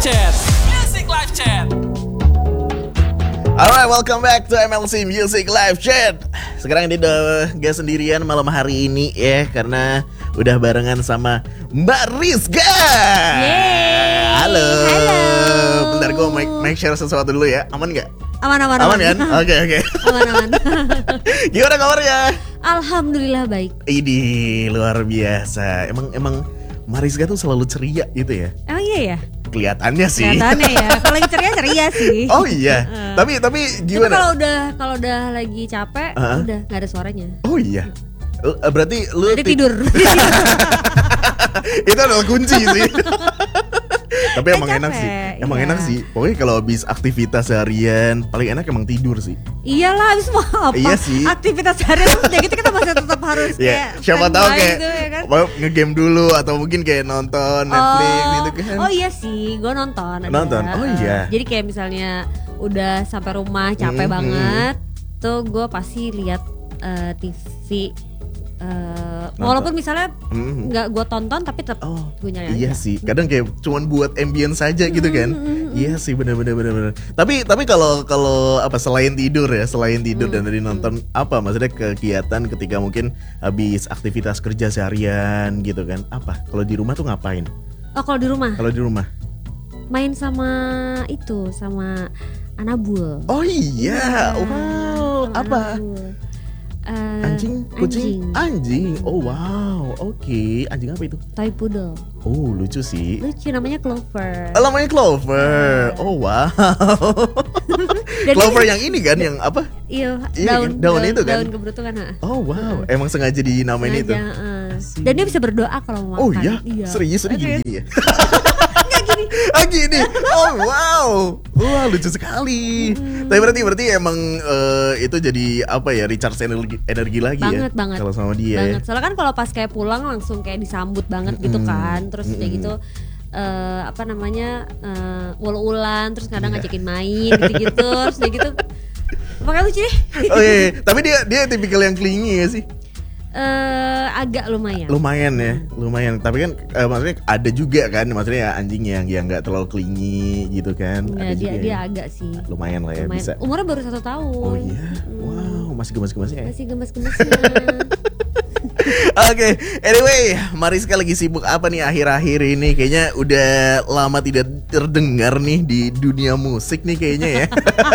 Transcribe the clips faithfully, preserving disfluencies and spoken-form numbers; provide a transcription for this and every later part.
Chat. Music Live Chat. Alright, welcome back to M L C Music Live Chat. Sekarang ini udah gak sendirian malam hari ini ya, karena udah barengan sama Mbak Rizka. Yeay. Halo. Halo. Bentar, gue make, make share sesuatu dulu ya. Aman gak? Aman aman Aman kan? Oke oke. Aman aman. Gimana kabarnya? Alhamdulillah baik. Ini luar biasa. Emang emang Mariska tuh selalu ceria gitu ya? Emang iya ya? Kelihatannya sih. Kelihatannya ya. Kalau lagi ceria ceria sih. Oh iya. Uh. Tapi tapi Tapi gimana? kalau udah kalau udah lagi capek, Uh-huh. udah nggak ada suaranya. Oh iya. Lu- Berarti lu Jadi ti- tidur. Itu adalah kunci sih. Tapi Kan emang enak capek, sih. Emang iya. enak sih. Pokoknya kalau habis aktivitas seharian paling enak emang tidur sih. Iyalah, habis mau apa? Iya sih. Aktivitas harian udah gitu kita masih tetap harus Ya, kayak siapa tahu standby kayak gitu, ya kan? mau nge-game dulu atau mungkin kayak nonton Netflix oh, gitu kan. Oh iya sih, gue nonton. ada. Nonton? Oh Eh, iya. Jadi kayak misalnya udah sampai rumah capek Mhm. banget, tuh gue pasti lihat eh, T V. eh, walaupun misalnya Mhm. nggak gue tonton tapi tetap Oh, gue nyari iya aja. sih. Kadang kayak cuman buat ambience saja gitu kan. Mm-mm. Iya sih, benar-benar benar-benar. Tapi tapi kalau kalau apa selain tidur ya, selain tidur dan tadi nonton apa maksudnya kegiatan ketika mungkin habis aktivitas kerja seharian gitu kan? Apa? Kalau di rumah tuh ngapain? Oh kalau di rumah Kalau di rumah? main sama itu sama Anabul. Oh iya. Iya, Wow, sama apa? Anabul. Eh, Anjing, kucing, anjing. anjing. Oh wow, oke. Anjing apa itu? Toy poodle. Oh lucu sih. Lucu namanya Clover. Oh, namanya Clover. Oh wow. Dan Clover dia- yang ini kan, yang apa? Iya, Iya, daun, kan? Daun itu kan? Daun keberuntungan. ha. Oh wow, emang sengaja dinamain itu. Sengaja, eh. Asik. Dan dia bisa berdoa kalau mau Oh makan. iya, serius ini Serius. gini-gini ya? Ah gini, oh wow, wah lucu sekali. Hmm. Tapi berarti berarti emang eh, itu jadi apa ya, recharge energi, energi lagi ya? Banget banget. Kalau sama dia Banget. ya. Soalnya kan kalau pas kayak pulang langsung kayak disambut banget gitu Mm-mm. kan. Terus kayak Mm-mm. gitu eh, apa namanya uh, ul-ulan, terus kadang Iya. ngajakin main gitu-gitu, terus kayak gitu. Makanya lucu deh. Oh iya, iya. Tapi dia dia tipikal yang clingy ya sih. Eh, agak lumayan. Lumayan ya, lumayan. Tapi kan eh, maksudnya ada juga kan, maksudnya ya anjing yang yang nggak terlalu clingy gitu kan. Ya, Ada dia juga dia ya. agak sih. Lumayan lah ya, Lumayan. bisa. Umurnya baru satu tahun. Oh iya, Mm. wow, masih gemas-gemasnya ya. Masih gemes-gemesnya. Oke, anyway, Mariska lagi sibuk apa nih akhir-akhir ini? Kayaknya udah lama tidak terdengar nih di dunia musik nih kayaknya ya.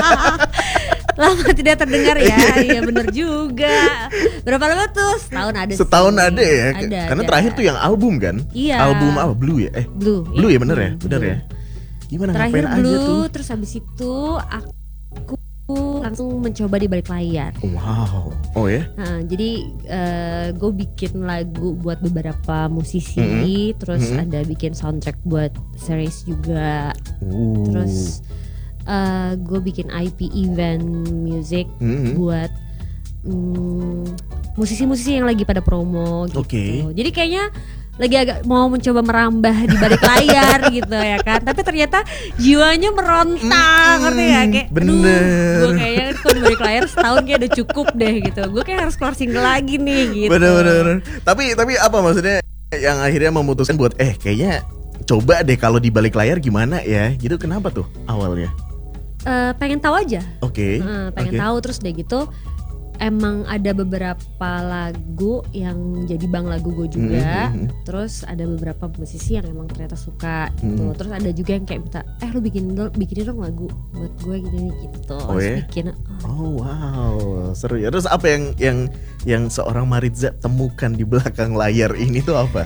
Lama tidak terdengar ya. Iya bener juga. Berapa lama tuh? Setahun ada sih. Setahun ada ya. Ada, Karena ada. terakhir tuh yang album kan? Iya. Album apa? Blue ya? Eh, Blue. Blue iya. ya bener ya? Hmm, Bener Blue. ya? Gimana Terakhir ngapain aja Blue, tuh? terus habis itu aku langsung mencoba di balik layar. Wow. Oh ya? Nah, jadi gue bikin lagu buat beberapa musisi, Mm-mm. terus Mm-mm. ada bikin soundtrack buat series juga, Uh. terus gue bikin I P event music Mm-mm. buat mm, musisi-musisi yang lagi pada promo gitu. Oke. Jadi kayaknya lagi agak mau mencoba merambah di balik layar gitu ya kan. Tapi ternyata jiwanya meronta, Mm, ngerti ya kayak bener. gue kayaknya kalau di balik layar setahun kayak udah cukup deh gitu. Gue kayak harus keluar single lagi nih gitu. Bener-bener. Tapi tapi apa maksudnya yang akhirnya memutuskan buat eh kayaknya coba deh kalau di balik layar gimana ya? Gitu kenapa tuh awalnya? Eh, pengen tahu aja. Oke. Eh, pengen oke. tahu terus deh gitu. Emang ada beberapa lagu yang jadi bang lagu gue juga. Mhm, mhm. Terus ada beberapa musisi yang emang ternyata suka gitu. Mhm. Terus ada juga yang kayak minta, eh lu bikin dong, bikinin dong lagu buat gue gini gitu. Oh, Terus ya? bikin. oh. Oh wow, seru ya. Terus apa yang yang yang seorang Mariza temukan di belakang layar ini tuh apa?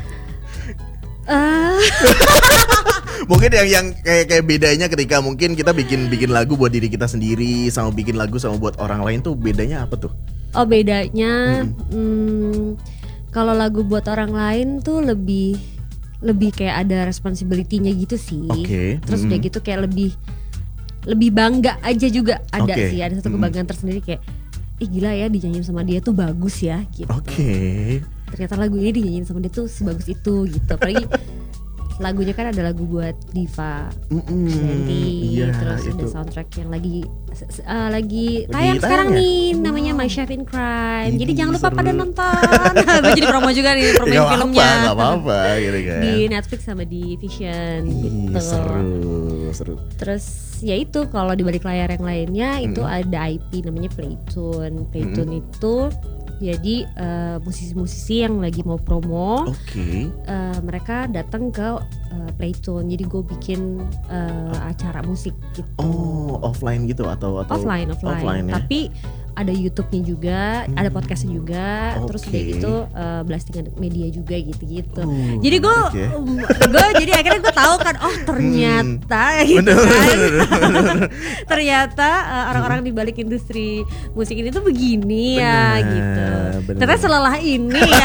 Eh, Mungkin yang yang kayak kayak bedanya ketika mungkin kita bikin bikin lagu buat diri kita sendiri sama bikin lagu sama buat orang lain tuh bedanya apa tuh? oh bedanya, hmm, kalau lagu buat orang lain tuh lebih lebih kayak ada responsibility-nya gitu sih. Oke, Terus mm. udah gitu kayak lebih lebih bangga aja juga ada Oke, sih, ada satu mm. kebanggaan tersendiri kayak, ih gila ya dinyanyiin sama dia tuh bagus ya gitu. Oke. Ternyata lagu ini dinyanyiin sama dia tuh sebagus itu gitu. Apalagi lagunya kan ada lagu buat Diva Mm-mm, Shanty, iya, terus itu. ada soundtrack yang lagi uh, lagi Lagi tayang sekarang tayang ya? nih, namanya My Chef in Crime. Ini Jadi jangan lupa seru. pada nonton. Gue jadi promo juga nih, promo Gak filmnya. apa-apa, gak apa-apa gitu kan. Di Netflix sama di Vision Ih, gitu. seru. seru. Terus ya itu kalau di balik layar yang lainnya Mm-mm. itu ada I P namanya Playtune. Playtune itu jadi uh, musisi-musisi yang lagi mau promo, Oke. uh, mereka datang ke uh, Playtune. Jadi gue bikin uh, acara musik gitu. Oh, offline gitu atau atau offline, offline. offline ya? Tapi ada YouTube-nya juga, Hmm. ada podcastnya juga, Oke. terus udah gitu uh, blastingan media juga gitu-gitu. Uh, jadi gue, menarik ya. gue jadi akhirnya gue tahu kan, oh ternyata gitu Bener, kan, bener, bener. ternyata uh, orang-orang di balik industri musik ini tuh begini ya Bener, gitu. bener. Ternyata selelah ini ya.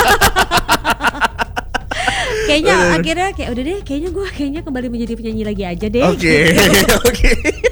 Kayaknya akhirnya kayak udah deh, kayaknya gue kayaknya kembali menjadi penyanyi lagi aja deh. Oke, oke.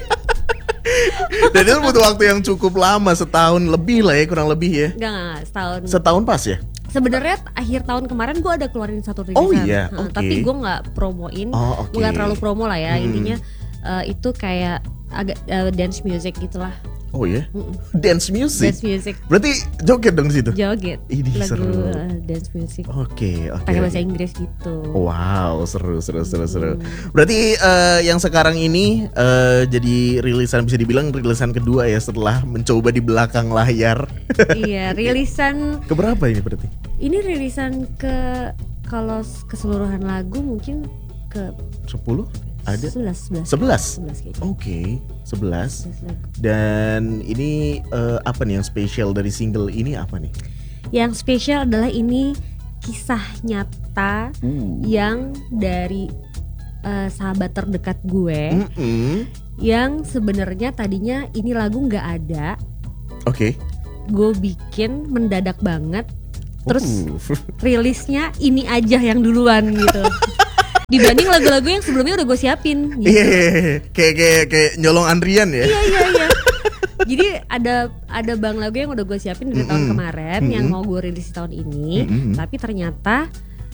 Dan itu butuh waktu yang cukup lama, setahun lebih lah ya, kurang lebih ya. Enggak, enggak, setahun. Setahun pas ya? Sebenarnya akhir tahun kemarin gue ada keluarin satu rilisan, Oh iya, Heeh, oke. tapi gue nggak promoin, Oh, oke. nggak terlalu promo lah ya. Hmm. Intinya eh, itu kayak agak eh, dance music gitulah, Oh ya? Mm-mm. Dance music. dance music, Berarti joget dong di situ? joget, Ini lagu seru. eh, dance music, Oke, oke. pakai bahasa oke. Inggris gitu. Wow, seru, seru, seru, seru. Hmm. Berarti eh, yang sekarang ini eh, jadi rilisan, bisa dibilang rilisan kedua ya setelah mencoba di belakang layar. Iya, rilisan Keberapa ini berarti? ini rilisan ke kalau keseluruhan lagu mungkin ke sepuluh? Ada? sebelas, sebelas, sebelas? sebelas kayaknya. Oke, sebelas. sebelas lagu. Dan ini eh, apa nih yang spesial dari single ini apa nih? Yang spesial adalah ini kisah nyata Uh. yang dari uh, sahabat terdekat gue Mm-mm. yang sebenarnya tadinya ini lagu nggak ada, Oke. gue bikin mendadak banget, terus Uh. rilisnya ini aja yang duluan gitu. Dibanding lagu-lagu yang sebelumnya udah gue siapin gitu. Iya, iya, iya. kayak kayak kayak nyolong Andrian ya. Iya iya iya. Jadi ada ada bang lagu yang udah gue siapin dari tahun Mm-mm. kemarin yang Mm-mm. mau gue rilis di tahun ini, Mm-mm. tapi ternyata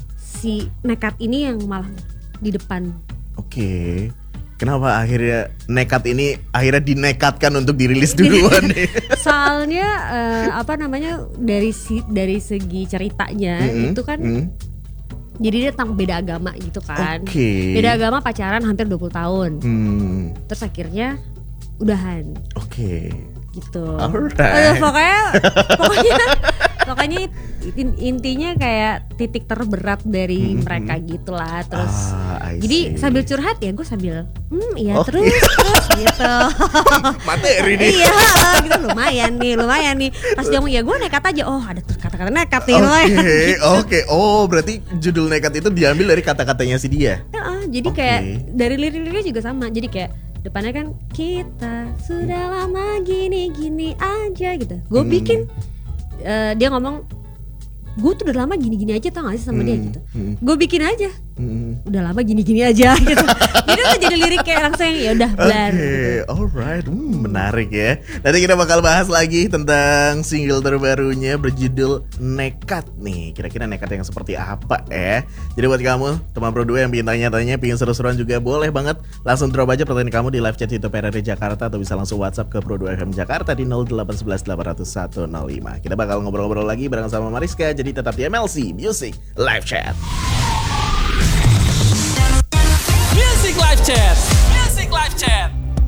si nekat ini yang malah di depan. Oke. Kenapa akhirnya nekat ini akhirnya dinekatkan untuk dirilis duluan nih? Soalnya eh, apa namanya dari si dari segi ceritanya Mm-mm. itu kan Mm. jadi dia tentang beda agama gitu kan. Oke. Beda agama pacaran hampir dua puluh tahun. Hmm. Terus akhirnya udahan Oke. gitu. Alright. Aduh, pokoknya pokoknya pokoknya in- intinya kayak titik terberat dari Mm-mm. mereka gitulah. Terus Ah, I jadi see. sambil curhat ya gue sambil hmm iya Oke. terus terus gitu. materi nih. Iya gitu, lumayan nih lumayan nih. Pas dia ngomong ya gue nekat aja, oh ada tuh kata-kata nekat nih Oke, lumayan. oke. Oh, berarti judul nekat itu diambil dari kata-katanya si dia. Heeh, jadi Oke. kayak dari lirik-liriknya juga sama. Jadi kayak depannya kan kita sudah lama gini-gini aja gitu. Gue Hmm. bikin eh, dia ngomong gue tuh udah lama gini-gini aja tau gak sih sama dia Hmm, gitu. hmm. Gue bikin aja Hmm. udah lama gini-gini aja gitu. Jadi tuh jadi lirik kayak langsung yang ya udah Oke, blar. gitu. alright, hmm, menarik ya. Nanti kita bakal bahas lagi tentang single terbarunya berjudul Nekat nih. Kira-kira nekat yang seperti apa ya? Jadi buat kamu teman Pro dua yang bikin tanya-tanya, pingin seru-seruan juga boleh banget. Langsung drop aja pertanyaan kamu di live chat YouTube R R D Jakarta atau bisa langsung WhatsApp ke Pro dua F M Jakarta di nol delapan satu satu delapan nol satu nol lima. Kita bakal ngobrol-ngobrol lagi bareng sama Mariska. Jadi tetap di M L C Music Live Chat. Music Live Chat. Music Live Chat.